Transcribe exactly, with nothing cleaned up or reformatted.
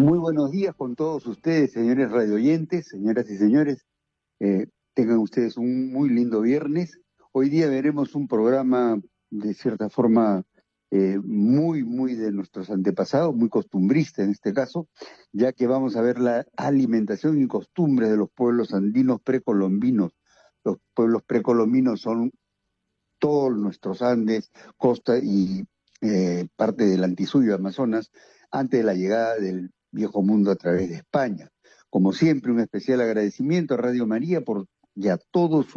Muy buenos días con todos ustedes, señores radioyentes, señoras y señores. Eh, tengan ustedes un muy lindo viernes. Hoy día veremos un programa, de cierta forma, eh, muy, muy de nuestros antepasados, muy costumbrista en este caso, ya que vamos a ver la alimentación y costumbres de los pueblos andinos precolombinos. Los pueblos precolombinos son todos nuestros Andes, costa y eh, parte del antisuyo Amazonas, antes de la llegada del viejo mundo a través de España. Como siempre, un especial agradecimiento a Radio María por ya todo su